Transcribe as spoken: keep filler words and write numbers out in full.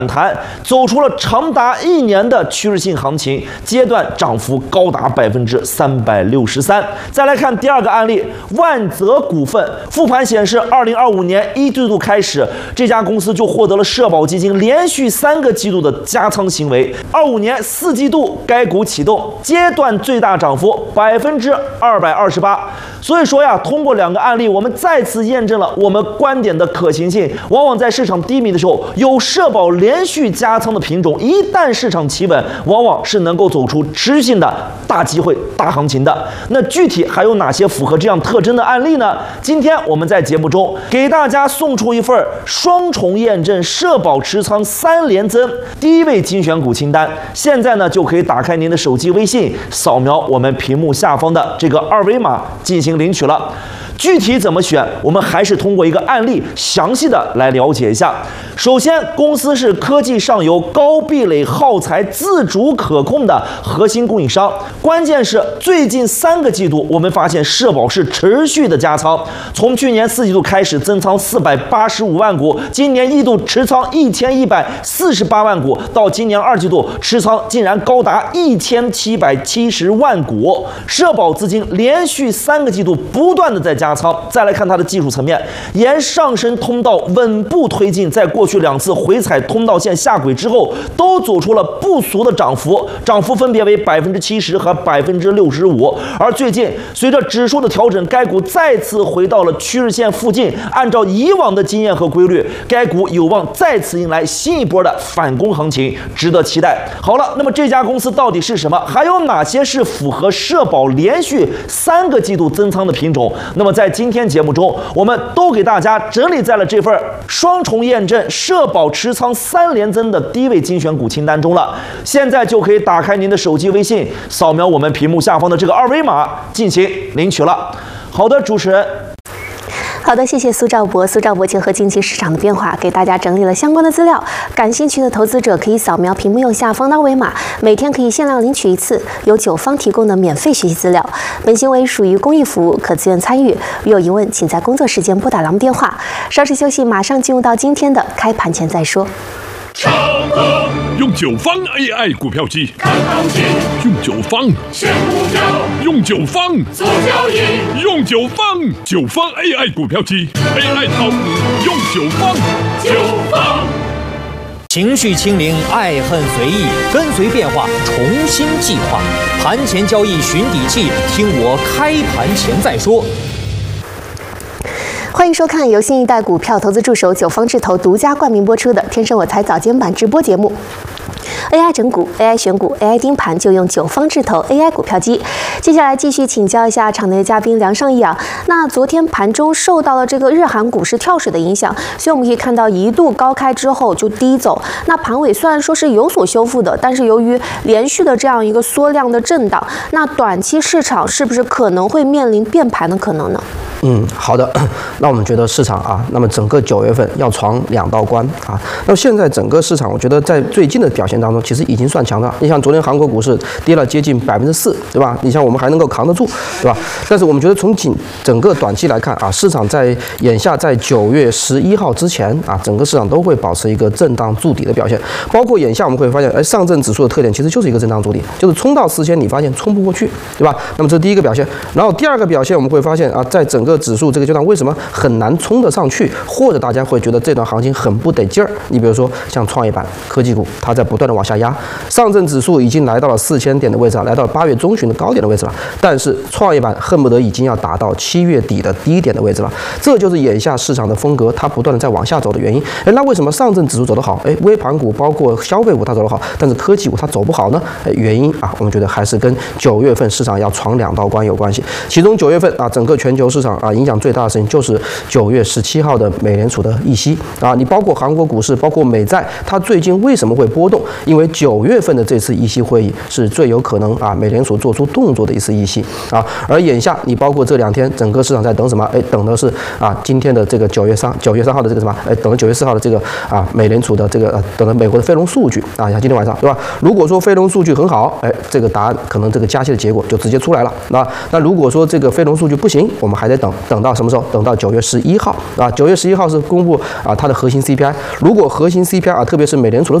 弹，走出了长达一年的趋势性行情，阶段涨幅高达百分之三百六十三。再来看第二个案例，万泽股份复盘显示，二零二五年一季度开始，这家公司就获得了社保基金连续三个季度的加仓行为。二五年四季度，该股启动阶段最大涨幅百分之二百二十八。所以说呀，通过两个案例，我们再次验证了我们观点的可行性。往往在市场低迷的时候，有社保连续加仓的品种，一旦市场企稳，往往是能够走出持续性的大机会、大行情的。那具体还有哪些符合这样特征的案例呢？今天我们在节目中给大家送出一份双重验证社保持仓三连增低位精选股清单。现在呢，就可以打开您的手机微信，扫描我们屏幕下方的这个二维码进行领取了。具体怎么选，我们还是通过一个案例详细的来了解一下。首先，公司是科技上游高壁垒耗材自主可控的核心供应商。关键是最近三个季度，我们发现社保是持续的加仓，从去年四季度开始增仓四百八十五万股，今年一度持仓一千一百四十八万股，到今年二季度持仓竟然高达一千七百七十万股。社保资金连续三个季度不断的在加仓。再来看它的技术层面，沿上升通道稳步推进，在过去两次回踩通道线下轨之后，都走出了不俗的涨幅，涨幅分别为百分之七十和百分之六十五。而最近随着指数的调整，该股再次回到了趋势线附近。按照以往的经验和规律，该股有望再次迎来新一波的反攻行情，值得期待。好了，那么这家公司到底是什么？还有哪些是符合社保连续三个季度增仓的品种？那么在今天节目中，我们都给大家整理在了这份双重验证社保持仓三连增的低位精选股清单中了。现在就可以打开您的手机微信，扫描我们屏幕下方的这个二维码进行领取了。好的，主持人。 好的，谢谢苏兆博。苏兆博结合近期市场的变化，给大家整理了相关的资料。感兴趣的投资者可以扫描屏幕右下方的二维码，每天可以限量领取一次由九方提供的免费学习资料。本行为属于公益服务，可自愿参与。如有疑问，请在工作时间拨打栏目电话。稍事休息，马上进入到今天的开盘前再说。 成功用九方 A I 股票机看行情，用九方选股票，用九方做交易，用九方九方 A I 股票机 A I 炒股用九方九方。 情绪清零，爱恨随意，跟随变化，重新计划。盘前交易寻底气，听我开盘前再说。 欢迎收看由新一代股票投资助手九方智投独家冠名播出的《天生我材早间版》直播节目。A I 整股 ，A I 选股 ，A I 盯盘，就用九方智投 A I 股票机。接下来继续请教一下场内的嘉宾梁尚义啊。那昨天盘中受到了这个日韩股市跳水的影响，所以我们可以看到一度高开之后就低走。那盘尾虽然说是有所修复的，但是由于连续的这样一个缩量的震荡，那短期市场是不是可能会面临变盘的可能呢？ 嗯，好的。那我们觉得市场啊，那么整个九月份要闯两道关啊。那么现在整个市场，我觉得在最近的表现当中，其实已经算强的。你像昨天韩国股市跌了接近百分之四，对吧？你像我们还能够扛得住，对吧？但是我们觉得从整整个短期来看啊，市场在眼下在九月十一号之前啊，整个市场都会保持一个震荡筑底的表现。包括眼下我们会发现，哎，上证指数的特点其实就是一个震荡筑底，就是冲到四千，你发现冲不过去，对吧？那么这是第一个表现。然后第二个表现，我们会发现啊，在整个指数这个阶段为什么很难冲得上去，或者大家会觉得这段行情很不得劲儿？你比如说像创业板、科技股，它在不断的往下压，上证指数已经来到了四千点的位置了，来到八月中旬的高点的位置了，但是创业板恨不得已经要达到七月底的低点的位置了，这就是眼下市场的风格，它不断的在往下走的原因。哎，那为什么上证指数走得好？哎，微盘股包括消费股它走得好，但是科技股它走不好呢？哎，原因啊，我们觉得还是跟九月份市场要闯两道关有关系。其中九月份啊，整个全球市场啊，影响最大的事情就是九月十七号的美联储的议息啊，你包括韩国股市，包括美债，它最近为什么会波动？因为九月份的这次议息会议是最有可能啊，美联储做出动作的一次议息啊。而眼下你包括这两天整个市场在等什么？哎，等的是啊今天的这个九月三九月三号的这个什么？哎，等着九月四号的这个啊美联储的这个、呃、等着美国的非农数据啊，像今天晚上对吧？如果说非农数据很好，哎，这个答案可能这个加息的结果就直接出来了。那那如果说这个非农数据不行，我们还得等等等到什么时候？等到九月十一号啊，九月十一号是公布啊它的核心 C P I。如果核心 C P I 啊，特别是美联储的